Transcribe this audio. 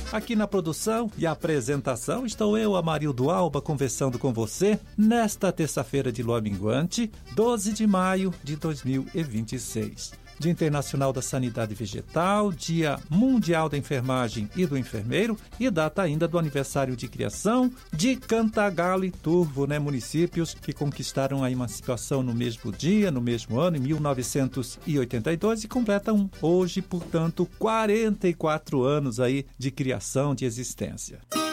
Aqui na produção e apresentação estou eu, Amarildo Alba, conversando com você nesta terça-feira de lua minguante, 12 de maio de 2026. Dia Internacional da Sanidade Vegetal, Dia Mundial da Enfermagem e do Enfermeiro e data ainda do aniversário de criação de Cantagalo e Turvo, municípios que conquistaram a emancipação no mesmo dia, no mesmo ano, em 1982 e completam hoje, portanto, 44 anos aí de criação, de existência.